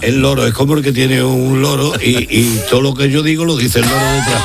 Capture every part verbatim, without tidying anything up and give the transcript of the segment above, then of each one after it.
El loro es como el que tiene un loro y, y todo lo que yo digo lo dice el loro detrás.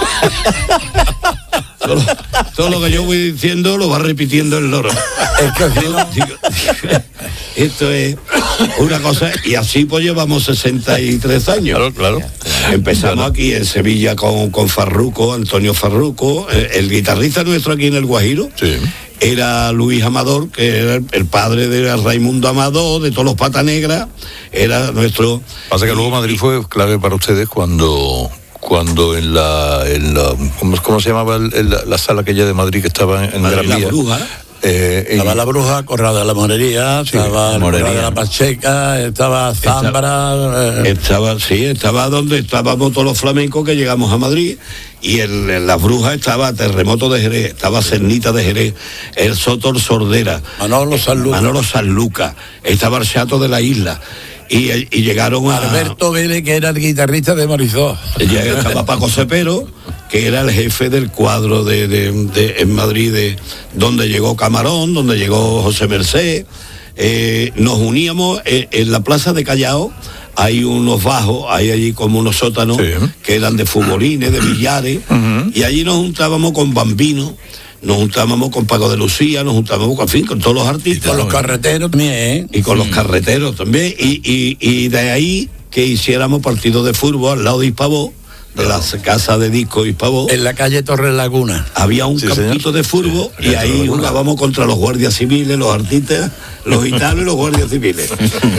Todo, todo lo que yo voy diciendo lo va repitiendo el loro. Es que digo, digo, esto es una cosa, y así pues llevamos sesenta y tres años. Claro, claro. Empezamos claro. aquí en Sevilla con, con Farruco, Antonio Farruco, el, el guitarrista nuestro aquí en el Guajiro. Sí. Era Luis Amador, que era el, el padre de Raimundo Amador, de todos los Pata Negra, era nuestro... Pasa que luego Madrid fue clave para ustedes cuando... cuando en la, en la ¿cómo, cómo se llamaba el, el, la sala aquella de Madrid que estaba en, en Gran Vía? La Bruja. Eh, estaba y, la Bruja, Corrado de la Morería, sí, estaba Morería de la Pacheca, estaba Zambra. Estaba, eh. estaba, sí, estaba donde estábamos todos los flamencos que llegamos a Madrid. Y en, en la Bruja estaba Terremoto de Jerez, estaba Cernita de Jerez, el Sotor Sordera, Manolo Sanluca, Manolo Sanluca, estaba el Chato de la Isla. Y, y llegaron a... Alberto Vélez, que era el guitarrista de Marisol. Ya estaba Paco Cepero, que era el jefe del cuadro de, de, de en Madrid, de, donde llegó Camarón, donde llegó José Merced. Eh, nos uníamos en, en la plaza de Callao. Hay unos bajos, hay allí como unos sótanos, sí, que eran de futbolines, de billares, uh-huh. Y allí nos juntábamos con Bambino, nos juntábamos con Paco de Lucía, nos juntábamos con, fin, con todos los artistas. Y con los carreteros también, ¿eh? Y con sí. los carreteros también. Y, y, y de ahí que hiciéramos partidos de fútbol al lado de Hispavó, de no. la casa de disco Hispavó. En la calle Torres Laguna. Había un sí, campito señor. de fútbol, sí, y ahí jugábamos contra los guardias civiles, los artistas, los gitanos y los guardias civiles.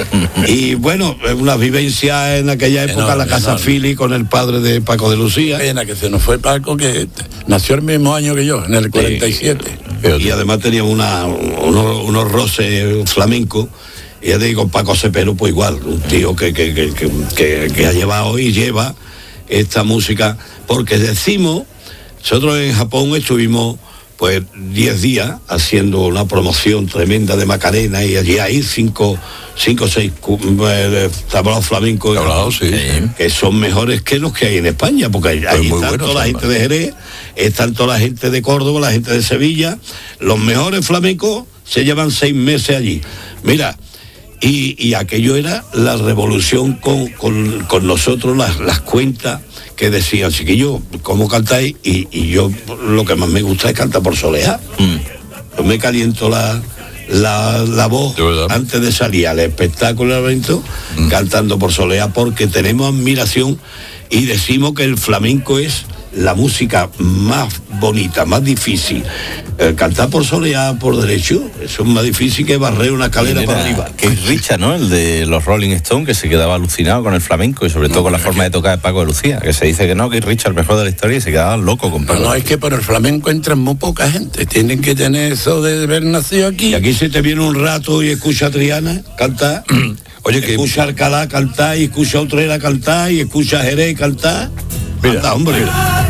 Y bueno, una vivencia en aquella época, enorme, la casa enorme. Fili con el padre de Paco de Lucía. Pena que se nos fue Paco, que nació el mismo año que yo, en el cuarenta y siete. Sí. Y además tenía una, unos, unos roces flamencos. Y ya te digo, Paco Cepero, pues igual, un tío que, que, que, que, que, que ha llevado y lleva esta música, porque decimos, nosotros en Japón estuvimos pues diez días haciendo una promoción tremenda de Macarena, y allí hay cinco, cinco seis eh, tablaos flamencos Tablao, sí. que son mejores que los que hay en España, porque ahí pues están bueno, toda la gente de Jerez, están toda la gente de Córdoba, la gente de Sevilla, los mejores flamencos se llevan seis meses allí. Mira, Y, y aquello era la revolución con, con, con nosotros, las, las cuentas que decían, chiquillo, ¿cómo cantáis? Y, y yo lo que más me gusta es cantar por soleá. Mm. Yo me caliento la, la, la voz antes de salir al espectáculo, al evento, mm. cantando por soleá, porque tenemos admiración y decimos que el flamenco es la música más bonita, más difícil. Eh, cantar por soleá, por derecho, eso es más difícil que barrer una escalera para arriba. Que es Richard, ¿no? El de los Rolling Stones, que se quedaba alucinado con el flamenco y sobre todo no, con la forma que... de tocar de Paco de Lucía, que se dice que no, que es Richard el mejor de la historia, y se quedaban locos con Paco. No, no, es que por el flamenco entran muy poca gente, tienen que tener eso de haber nacido aquí. Y aquí se te viene un rato y escucha a Triana cantar, oye, que escucha a Alcalá cantar, y escucha a Utrera cantar, y escucha a Jerez cantar. Mira, anda, hombre.